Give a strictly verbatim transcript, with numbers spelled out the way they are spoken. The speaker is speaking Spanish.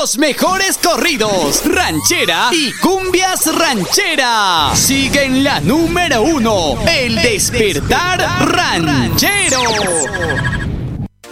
Los mejores corridos, ranchera y cumbias ranchera. Sigue en la número uno, El Despertar Ranchero.